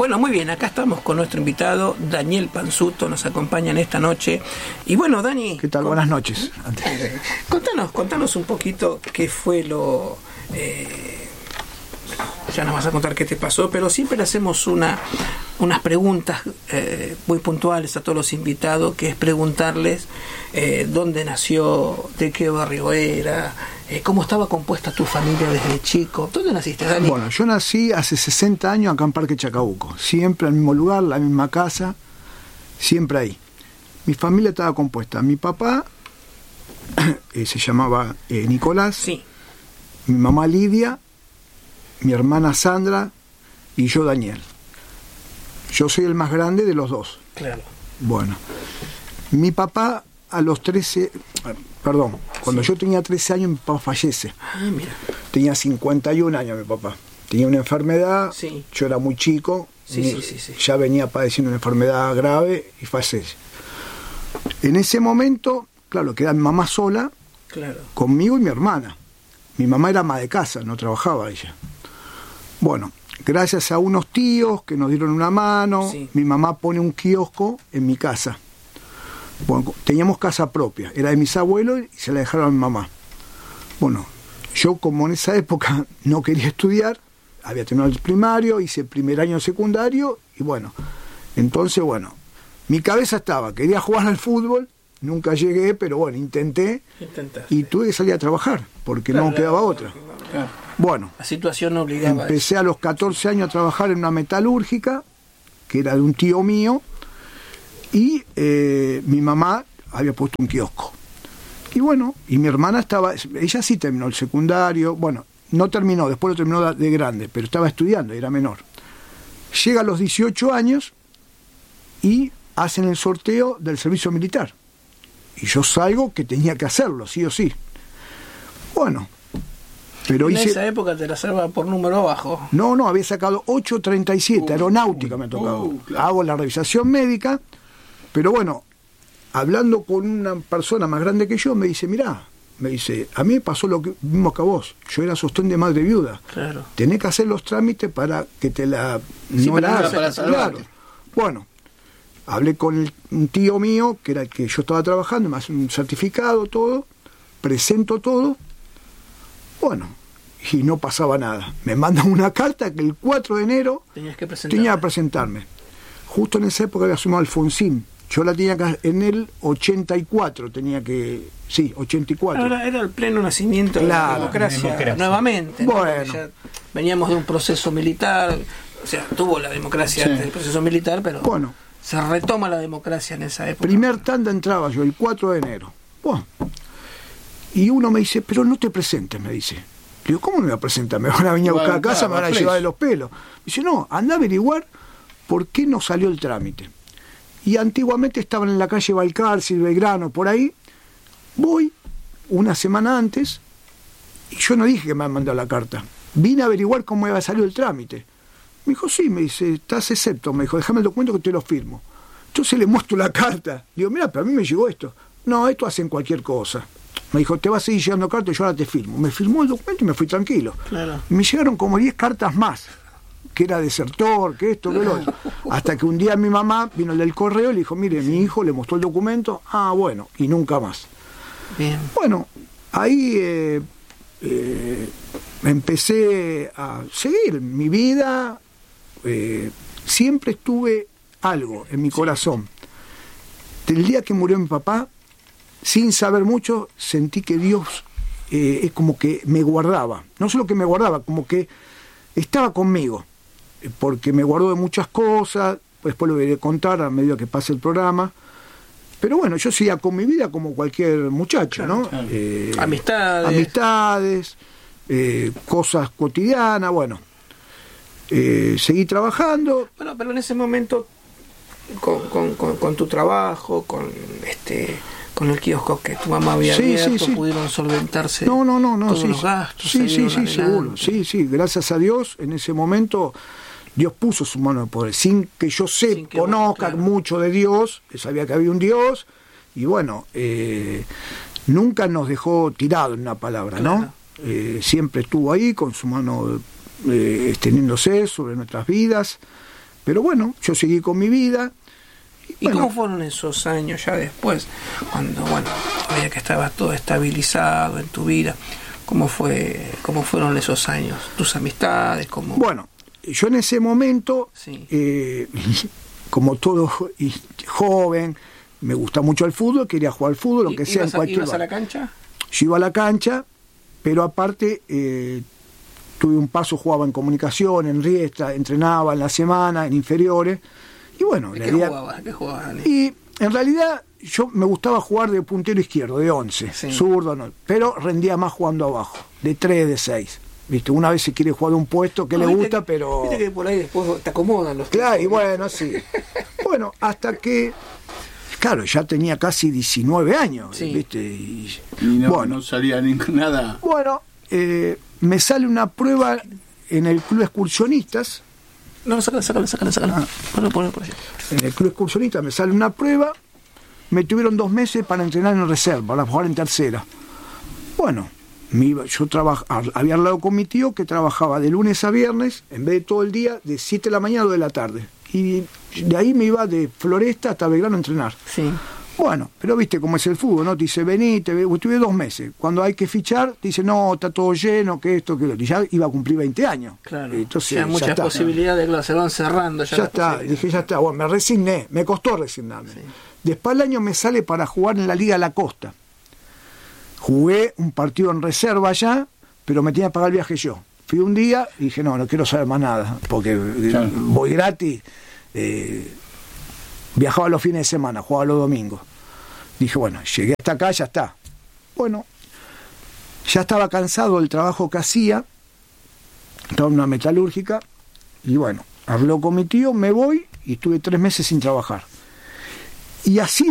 Bueno, muy bien, acá estamos con nuestro invitado, Daniel Panzuto, nos acompaña en esta noche. Y bueno, Dani... ¿Qué tal? Buenas noches. Contanos un poquito qué fue lo... ya nos vas a contar qué te pasó, pero siempre le hacemos unas preguntas muy puntuales a todos los invitados, que es preguntarles dónde nació, de qué barrio era, cómo estaba compuesta tu familia desde chico. ¿Dónde naciste, Dani? Bueno, yo nací hace 60 años acá en Parque Chacabuco, siempre en el mismo lugar, la misma casa, siempre ahí. Mi familia estaba compuesta, mi papá se llamaba Nicolás, sí. Mi mamá Lidia, mi hermana Sandra y yo Daniel. Yo soy el más grande de los dos. Claro. Bueno, mi papá a los 13, cuando yo tenía 13 años mi papá fallece. Ah, mira. Tenía 51 años mi papá. Tenía una enfermedad, sí. Yo era muy chico, sí. Ya venía padeciendo una enfermedad grave y fallece. En ese momento, claro, queda mi mamá sola, claro, conmigo y mi hermana. Mi mamá era ama de casa, no trabajaba ella. Bueno, gracias a unos tíos que nos dieron una mano, sí. Mi mamá pone un kiosco en mi casa. Bueno, teníamos casa propia, era de mis abuelos y se la dejaron a mi mamá. Bueno, yo como en esa época no quería estudiar, había terminado el primario, hice el primer año de secundario y bueno, entonces bueno, mi cabeza estaba, quería jugar al fútbol, nunca llegué, pero bueno, intenté. Intentaste. Y tuve que salir a trabajar, porque claro, no quedaba otra. Claro. Bueno, la situación obligaba. Empecé a los 14 años a trabajar en una metalúrgica, que era de un tío mío, y mi mamá había puesto un kiosco. Y bueno, y mi hermana estaba, ella sí terminó el secundario, bueno, no terminó, después lo terminó de grande, pero estaba estudiando, era menor. Llega a los 18 años y hacen el sorteo del servicio militar. Y yo salgo que tenía que hacerlo, sí o sí. Bueno, pero en esa época te la salva por número bajo. No, había sacado 8.37, aeronáutica me tocaba. Claro. Hago la revisación médica, pero bueno, hablando con una persona más grande que yo, me dice, mirá, a mí me pasó lo mismo que a vos. Yo era sostén de madre viuda. Claro. Tenés que hacer los trámites para que te la... Sí, no la para claro. Bueno, hablé con un tío mío, que era el que yo estaba trabajando, me hace un certificado, todo, presento todo, bueno, y no pasaba nada. Me mandan una carta que el 4 de enero tenía que presentarme. Justo en esa época había sumado Alfonsín. Yo la tenía que, en el 84 tenía que... Sí, 84. Ahora era el pleno nacimiento de la democracia. Nuevamente. Bueno. ¿No? Ya veníamos de un proceso militar, o sea, tuvo la democracia antes del proceso militar, pero bueno, se retoma la democracia en esa época. Primer tanda entraba yo, el 4 de enero. Bueno, y uno me dice, pero no te presentes, me dice. Le digo, ¿cómo me voy a presentar? ¿Me van a venir a buscar a casa? ¿Me van a llevar de los pelos? Dice, no, anda a averiguar por qué no salió el trámite. Y antiguamente estaban en la calle Balcarce, Belgrano, por ahí. Voy una semana antes y yo no dije que me han mandado la carta. Vine a averiguar cómo iba a salir el trámite. Me dijo, sí, me dice, estás excepto. Me dijo, déjame el documento que te lo firmo. Entonces le muestro la carta. Digo, mira, pero a mí me llegó esto. No, esto hacen cualquier cosa. Me dijo, te vas a seguir llegando cartas y yo ahora te firmo. Me firmó el documento y me fui tranquilo. Claro. Y me llegaron como 10 cartas más, que era desertor, que esto, que lo otro. Hasta que un día mi mamá vino el del correo y le dijo, mire, mi hijo le mostró el documento. Ah, bueno, y nunca más. Bien. Bueno, ahí empecé a seguir mi vida. Siempre estuve algo en mi corazón. Del día que murió mi papá, sin saber mucho, sentí que Dios es como que me guardaba. No solo que me guardaba, como que estaba conmigo, porque me guardó de muchas cosas. Después lo voy a contar a medida que pase el programa. Pero bueno, yo seguía con mi vida como cualquier muchacho, claro, ¿no? Claro. Amistades, cosas cotidianas, bueno. Seguí trabajando. Bueno, pero en ese momento, con tu trabajo, con el kiosco que tu mamá había abierto, pudieron solventarse todos los gastos. Sí, seguro. Sí, gracias a Dios, en ese momento Dios puso su mano de poder, sin que yo conozca mucho de Dios, sabía que había un Dios, y bueno, nunca nos dejó tirado en una palabra, claro, ¿no? Siempre estuvo ahí con su mano extendiéndose sobre nuestras vidas, Pero bueno, yo seguí con mi vida. ¿Y cómo fueron esos años ya después, cuando, bueno, veía que estaba todo estabilizado en tu vida? ¿Cómo fueron esos años? ¿Tus amistades? Bueno, yo en ese momento, sí, como todo joven, me gusta mucho el fútbol, quería jugar al fútbol, lo que sea en cualquier lugar. ¿Ibas a la cancha? Yo iba a la cancha, pero aparte tuve un paso, jugaba en comunicación, en Riestra, entrenaba en la semana, en inferiores. Y bueno, ¿Qué jugabas? Y en realidad yo me gustaba jugar de puntero izquierdo, de 11, sí, zurdo, no, pero rendía más jugando abajo, de 3, de 6. ¿Viste? Una vez se quiere jugar de un puesto que le gusta, pero... Viste que por ahí después te acomodan los... Claro, y bueno, sí. Bueno, hasta que... Claro, ya tenía casi 19 años, sí, ¿viste? Y no salía nada. Bueno, me sale una prueba en el club excursionistas. No, sácala. Ponlo por allá. En el club excursionista me sale una prueba, me tuvieron 2 meses para entrenar en reserva, para jugar en tercera. Bueno, yo había hablado con mi tío que trabajaba de lunes a viernes, en vez de todo el día, de 7 de la mañana a 2 de la tarde. Y de ahí me iba de Floresta hasta Belgrano a entrenar. Sí. Bueno, pero viste cómo es el fútbol, ¿no? Te dice, vení, estuve 2 meses. Cuando hay que fichar, te dice, no, está todo lleno, que esto, que lo otro. Y ya iba a cumplir 20 años. Claro. Entonces, hay muchas posibilidades, claro, se van cerrando. Ya está, dije, ya está. Bueno, me resigné, me costó resignarme. Sí. Después el año me sale para jugar en la Liga La Costa. Jugué un partido en reserva allá, pero me tenía que pagar el viaje yo. Fui un día y dije, no quiero saber más nada, porque voy gratis. Viajaba los fines de semana, jugaba los domingos. Dije, bueno, llegué hasta acá, ya está. Bueno, ya estaba cansado del trabajo que hacía, estaba en una metalúrgica, y bueno, habló con mi tío, me voy, y estuve 3 meses sin trabajar. Y así